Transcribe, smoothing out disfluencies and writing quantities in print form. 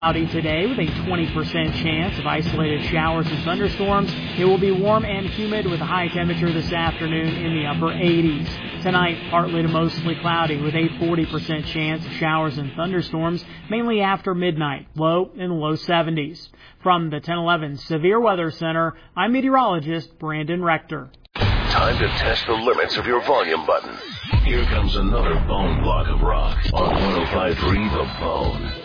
Cloudy today with a 20% chance of isolated showers and thunderstorms. It will be warm and humid with a high temperature this afternoon in the upper 80s. Tonight, partly to mostly cloudy with a 40% chance of showers and thunderstorms, mainly after midnight, low in the low 70s. From the 1011 Severe Weather Center, I'm meteorologist Brandon Rector. Time to test the limits of your volume button. Here comes another bone block of rock on 105.3 The Bone.